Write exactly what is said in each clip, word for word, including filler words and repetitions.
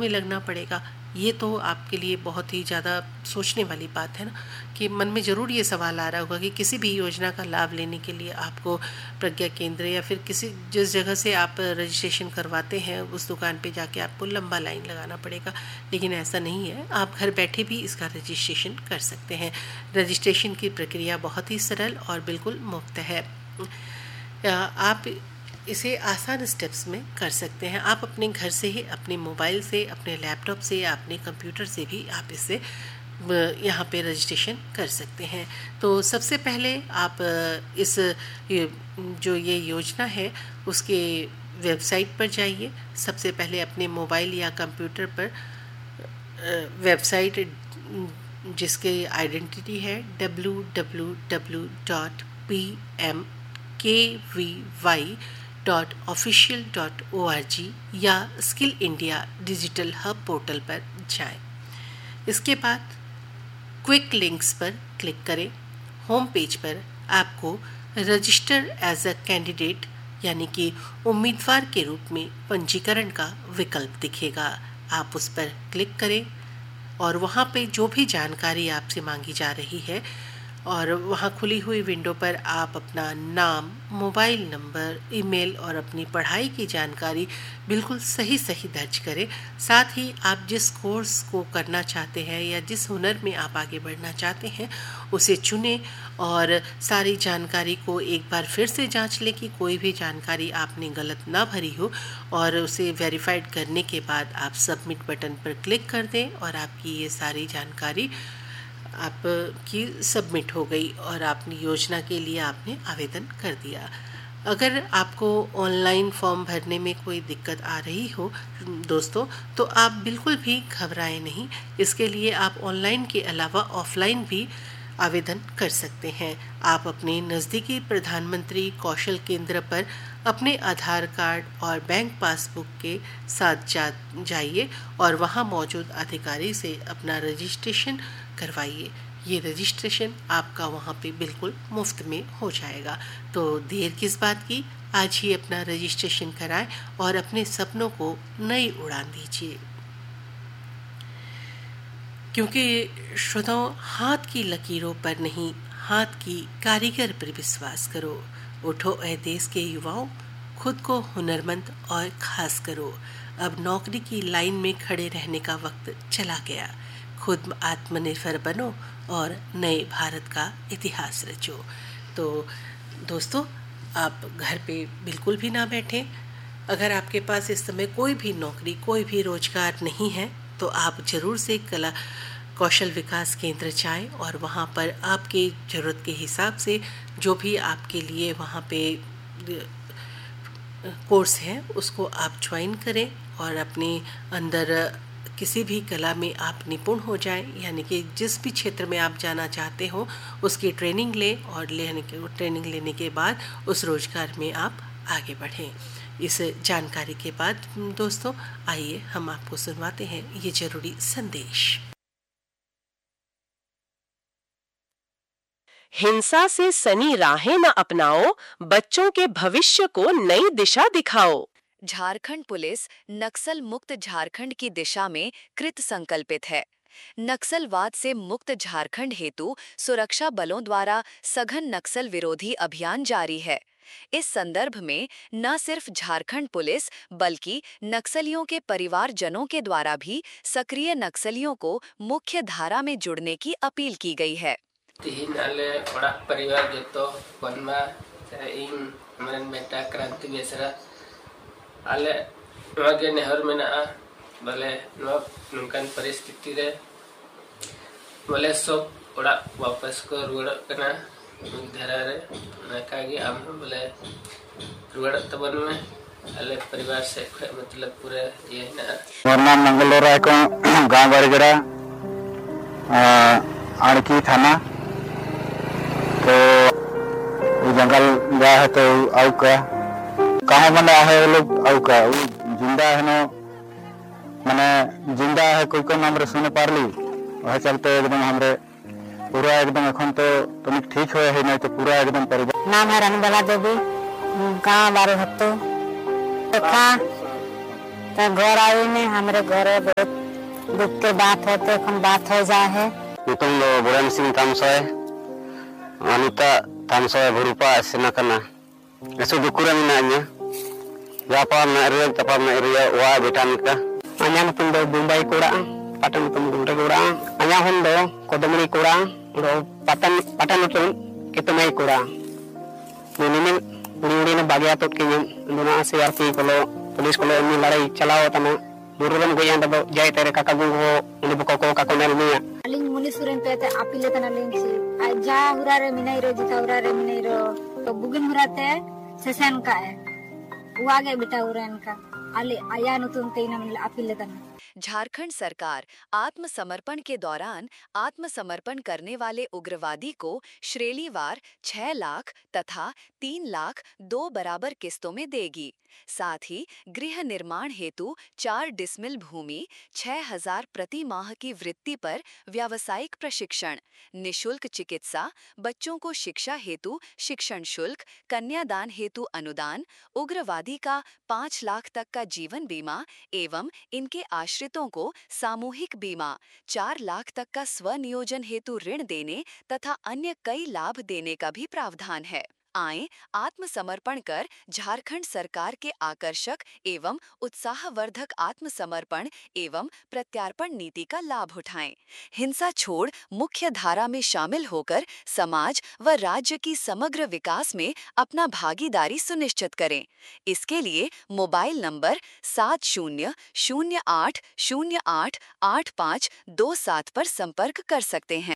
में लगना पड़ेगा। ये तो आपके लिए बहुत ही ज़्यादा सोचने वाली बात है ना, कि मन में ज़रूर ये सवाल आ रहा होगा कि किसी भी योजना का लाभ लेने के लिए आपको प्रज्ञा केंद्र या फिर किसी जिस जगह से आप रजिस्ट्रेशन करवाते हैं उस दुकान पे जाके आपको लंबा लाइन लगाना पड़ेगा। लेकिन ऐसा नहीं है, आप घर बैठे भी इसका रजिस्ट्रेशन कर सकते हैं। रजिस्ट्रेशन की प्रक्रिया बहुत ही सरल और बिल्कुल मुफ्त है। आप इसे आसान स्टेप्स में कर सकते हैं। आप अपने घर से ही, अपने मोबाइल से, अपने लैपटॉप से या अपने कंप्यूटर से भी आप इससे यहाँ पे रजिस्ट्रेशन कर सकते हैं। तो सबसे पहले आप इस जो ये योजना है उसके वेबसाइट पर जाइए। सबसे पहले अपने मोबाइल या कंप्यूटर पर वेबसाइट जिसकी आइडेंटिटी है W W W dot P M के we Y dot official dot O R G या skill India digital hub portal पर जाएं। इसके बाद क्विक लिंक्स पर क्लिक करें। होम पेज पर आपको रजिस्टर एज अ कैंडिडेट यानी कि उम्मीदवार के रूप में पंजीकरण का विकल्प दिखेगा। आप उस पर क्लिक करें और वहाँ पे जो भी जानकारी आपसे मांगी जा रही है और वहाँ खुली हुई विंडो पर आप अपना नाम, मोबाइल नंबर, ईमेल और अपनी पढ़ाई की जानकारी बिल्कुल सही सही दर्ज करें। साथ ही आप जिस कोर्स को करना चाहते हैं या जिस हुनर में आप आगे बढ़ना चाहते हैं उसे चुनें और सारी जानकारी को एक बार फिर से जांच लें कि कोई भी जानकारी आपने गलत ना भरी हो, और उसे वेरीफाइड करने के बाद आप सबमिट बटन पर क्लिक कर दें और आपकी ये सारी जानकारी आपकी सबमिट हो गई और अपनी योजना के लिए आपने आवेदन कर दिया। अगर आपको ऑनलाइन फॉर्म भरने में कोई दिक्कत आ रही हो दोस्तों, तो आप बिल्कुल भी घबराएं नहीं। इसके लिए आप ऑनलाइन के अलावा ऑफलाइन भी आवेदन कर सकते हैं। आप अपने नज़दीकी प्रधानमंत्री कौशल केंद्र पर अपने आधार कार्ड और बैंक पासबुक के साथ जा जाइए और वहां मौजूद अधिकारी से अपना रजिस्ट्रेशन करवाइए। ये रजिस्ट्रेशन आपका वहाँ पे बिल्कुल मुफ्त में हो जाएगा। तो देर किस बात की, आज ही अपना रजिस्ट्रेशन कराएं और अपने सपनों को नई उड़ान दीजिए। क्योंकि श्रोताओं, हाथ की लकीरों पर नहीं, हाथ की कारीगर पर विश्वास करो। उठो ए देश के युवाओं, खुद को हुनरमंद और खास करो। अब नौकरी की लाइन में खड़े रहने का वक्त चला गया। खुद आत्मनिर्भर बनो और नए भारत का इतिहास रचो। तो दोस्तों, आप घर पे बिल्कुल भी ना बैठें। अगर आपके पास इस समय कोई भी नौकरी, कोई भी रोजगार नहीं है, तो आप ज़रूर से कला कौशल विकास केंद्र जाएं और वहाँ पर आपके ज़रूरत के हिसाब से जो भी आपके लिए वहाँ पे कोर्स है उसको आप ज्वाइन करें और अपने अंदर किसी भी कला में आप निपुण हो जाएं, यानी कि जिस भी क्षेत्र में आप जाना चाहते हो उसकी ट्रेनिंग लें और लेने के ट्रेनिंग लेने के बाद उस रोजगार में आप आगे बढ़ें। इस जानकारी के बाद दोस्तों, आइए हम आपको सुनवाते हैं ये जरूरी संदेश। हिंसा से सनी राहें न अपनाओ, बच्चों के भविष्य को नई दिशा दिखाओ। झारखंड पुलिस नक्सल मुक्त झारखंड की दिशा में कृत संकल्पित है। नक्सलवाद से मुक्त झारखंड हेतु सुरक्षा बलों द्वारा सघन नक्सल विरोधी अभियान जारी है। इस संदर्भ में न सिर्फ झारखंड पुलिस बल्कि नक्सलियों के परिवारजनों के द्वारा भी सक्रिय नक्सलियों को मुख्य धारा में जुड़ने की अपील की गई है। तिहिन आले बड़ा परिवार जतो बनमा इन मन बेटा क्रांति बेसरा आले नवागे नेहर मेना भले नुकान परिस्थिति रे भले सब बड़ा वापस को रुड़ कना धरा रे नकागे हम भले रुड़ तबन में आले परिवार से मतलब पूरे ये ना। मोर नाम मंगलोरा को गांव बरगड़ा आड़की थाना। तो जंगल गया है तो आउ का कहाँ बना है वो लोग आउ का वो जिंदा है ना, मैंने जिंदा है कोई को नाम सुने पारली वह चलते एकदम हमरे पूरा एकदम এখন तो तुम ठीक हुए है नहीं तो पूरा एकदम परिवार। नाम है रानीबाला देवी, गाँव बारो हत्तो था तो घर आई में हमारे घर बहुत दुख के बात होते कौन बात हो जाए है नितुम लो बुरान सिंह तामसोय अनिता तामसोय भरुपा सेना कना ऐसो दुकुरा मिनाnya जापा मेरे तपा मेरे वा बेटान का अnya नितुम दो मुंबई कोड़ा पटन नितुम गुंडे कोड़ा अnya हुन दो कोदमनी कोड़ा दो पटन पटन नितुम कितमई कोड़ा निनिन उड़ी ने बागिया तो के दोना सीआरपी कोलो पुलिस कोलो में लड़ाई चलाओ तना मुरुरन गोयां दो जाय तेरे काका गुंगो उनी बको को काको नेल मिया अलिंग मुनि सुरेन पेते आपिले तना लेंसी जा हुरारे मिनाइरो जिता हुरारे मिनाइरो तो बुगिन हुराते सेसन का है वागे बेटा हुरन का अले आया नुतुन तेना मिल आपिले तना। झारखंड सरकार आत्मसमर्पण के दौरान आत्मसमर्पण करने वाले उग्रवादी को श्रेणीवार छह लाख तथा तीन लाख दो बराबर किस्तों में देगी। साथ ही गृह निर्माण हेतु चार डिसमिल भूमि छह हजार प्रति माह की वृत्ति पर व्यावसायिक प्रशिक्षण, निशुल्क चिकित्सा, बच्चों को शिक्षा हेतु शिक्षण शुल्क, कन्यादान हेतु अनुदान, उग्रवादी का पाँच लाख तक का जीवन बीमा एवं इनके आश्रितों को सामूहिक बीमा, चार लाख तक का स्वनियोजन हेतु ऋण देने तथा अन्य कई लाभ देने का भी प्रावधान है। आएं आत्मसमर्पण कर झारखंड सरकार के आकर्षक एवं उत्साहवर्धक आत्मसमर्पण एवं प्रत्यार्पण नीति का लाभ उठाएं। हिंसा छोड़ मुख्य धारा में शामिल होकर समाज व राज्य की समग्र विकास में अपना भागीदारी सुनिश्चित करें। इसके लिए मोबाइल नंबर सात शून्य शून्य आठ शून्य आठ आठ पाँच दो सात पर संपर्क कर सकते हैं।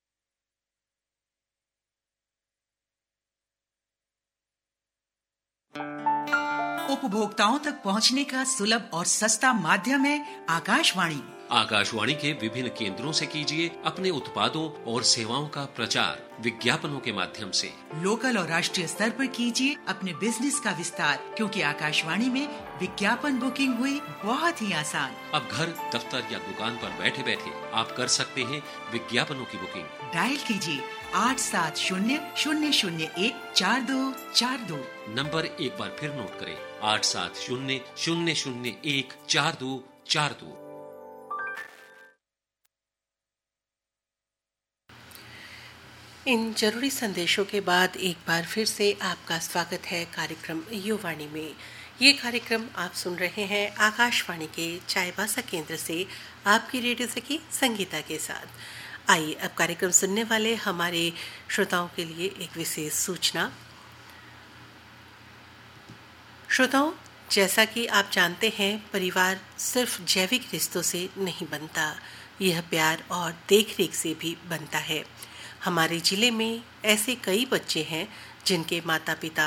उपभोक्ताओं तक पहुंचने का सुलभ और सस्ता माध्यम है आकाशवाणी। आकाशवाणी के विभिन्न केंद्रों से कीजिए अपने उत्पादों और सेवाओं का प्रचार विज्ञापनों के माध्यम से। लोकल और राष्ट्रीय स्तर पर कीजिए अपने बिजनेस का विस्तार, क्योंकि आकाशवाणी में विज्ञापन बुकिंग हुई बहुत ही आसान। अब घर, दफ्तर या दुकान पर बैठे बैठे आप कर सकते हैं विज्ञापनों की बुकिंग। डायल कीजिए आठ सात शून्य शून्य शून्य एक चार दो चार दो। नंबर एक बार फिर नोट करें, आठ सात शून्य शून्य शून्य एक चार दो चार दो। इन जरूरी संदेशों के बाद एक बार फिर से आपका स्वागत है कार्यक्रम युवाणी में। ये कार्यक्रम आप सुन रहे हैं आकाशवाणी के चाईबासा केंद्र से आपकी रेडियो सखी संगीता के साथ। आइए अब कार्यक्रम सुनने वाले हमारे श्रोताओं के लिए एक विशेष सूचना। श्रोताओं, जैसा कि आप जानते हैं, परिवार सिर्फ जैविक रिश्तों से नहीं बनता, यह प्यार और देखरेख से भी बनता है। हमारे ज़िले में ऐसे कई बच्चे हैं जिनके माता पिता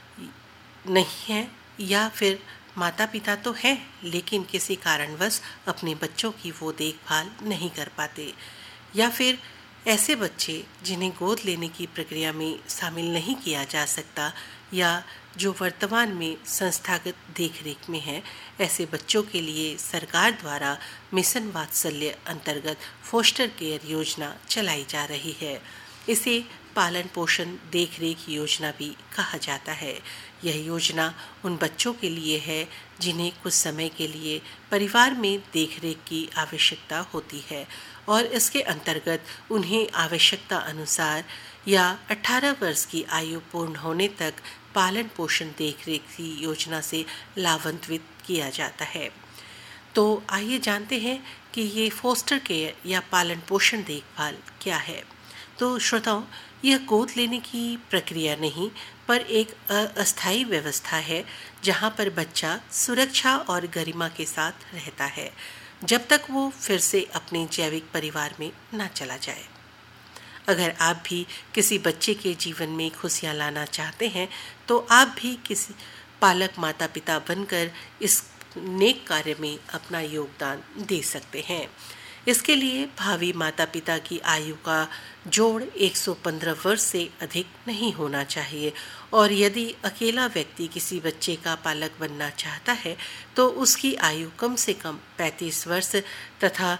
नहीं हैं, या फिर माता पिता तो हैं लेकिन किसी कारणवश अपने बच्चों की वो देखभाल नहीं कर पाते, या फिर ऐसे बच्चे जिन्हें गोद लेने की प्रक्रिया में शामिल नहीं किया जा सकता, या जो वर्तमान में संस्थागत देखरेख में हैं। ऐसे बच्चों के लिए सरकार द्वारा मिशन वात्सल्य अंतर्गत फोस्टर केयर योजना चलाई जा रही है। इसे पालन पोषण देखरेख योजना भी कहा जाता है। यह योजना उन बच्चों के लिए है जिन्हें कुछ समय के लिए परिवार में देखरेख की आवश्यकता होती है, और इसके अंतर्गत उन्हें आवश्यकता अनुसार या अठारह वर्ष की आयु पूर्ण होने तक पालन पोषण देखरेख की योजना से लाभान्वित किया जाता है। तो आइए जानते हैं कि ये फोस्टर केयर या पालन पोषण देखभाल क्या है। तो श्रोताओं, यह गोद लेने की प्रक्रिया नहीं, पर एक अस्थायी व्यवस्था है जहां पर बच्चा सुरक्षा और गरिमा के साथ रहता है जब तक वो फिर से अपने जैविक परिवार में न चला जाए। अगर आप भी किसी बच्चे के जीवन में खुशियां लाना चाहते हैं तो आप भी किसी पालक माता पिता बनकर इस नेक कार्य में अपना योगदान दे सकते हैं। इसके लिए भावी माता पिता की आयु का जोड़ एक सौ पंद्रह वर्ष से अधिक नहीं होना चाहिए, और यदि अकेला व्यक्ति किसी बच्चे का पालक बनना चाहता है तो उसकी आयु कम से कम पैंतीस वर्ष तथा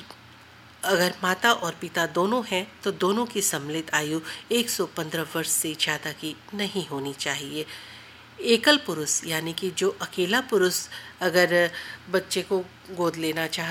अगर माता और पिता दोनों हैं तो दोनों की सम्मिलित आयु एक सौ पंद्रह वर्ष से ज़्यादा की नहीं होनी चाहिए। एकल पुरुष यानी कि जो अकेला पुरुष अगर बच्चे को गोद लेना चाहता